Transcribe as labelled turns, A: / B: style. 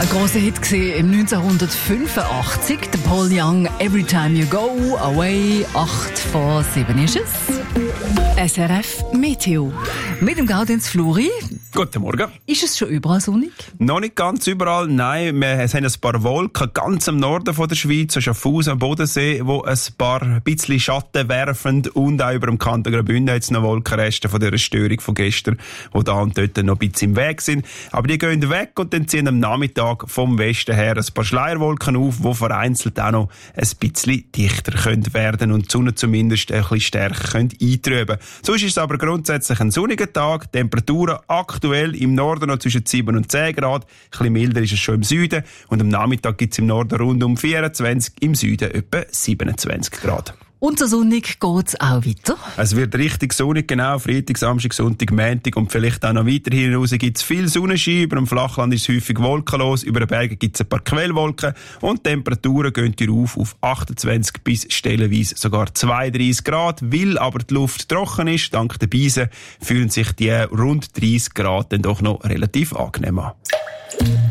A: Ein grosser Hit war im 1985. Der Paul Young, «Every Time You Go Away». 8 vor 7 ist es. SRF Meteo. Mit dem Gaudenz Fluri.
B: Guten Morgen.
A: Ist es schon überall sonnig?
B: Noch nicht ganz überall, nein. Wir haben ein paar Wolken ganz am Norden von der Schweiz, Schaffhausen am Bodensee, wo ein paar bisschen Schatten werfen, und auch über dem Kanton Graubünden jetzt noch Wolkenreste von dieser Störung von gestern, die da und dort noch ein bisschen im Weg sind. Aber die gehen weg und dann ziehen am Nachmittag vom Westen her ein paar Schleierwolken auf, die vereinzelt auch noch ein bisschen dichter können werden und die Sonne zumindest ein bisschen stärker können eintrüben. Sonst ist es aber grundsätzlich ein sonniger Tag. Temperaturen aktuell im Norden noch zwischen 7 und 10 Grad. Ein bisschen milder ist es schon im Süden. Und am Nachmittag gibt es im Norden rund um 24, im Süden etwa 27 Grad.
A: Und so sonnig geht's auch weiter.
B: Es wird richtig sonnig, genau. Freitag, Samstag, Sonntag, Montag und vielleicht auch noch weiter hinaus gibt es viel Sonnenschein. Über dem Flachland ist es häufig wolkenlos. Über den Bergen gibt es ein paar Quellwolken. Und die Temperaturen gehen hier auf 28 bis stellenweise sogar 32 Grad. Weil aber die Luft trocken ist, dank der Beisen, fühlen sich die rund 30 Grad dann doch noch relativ angenehm an.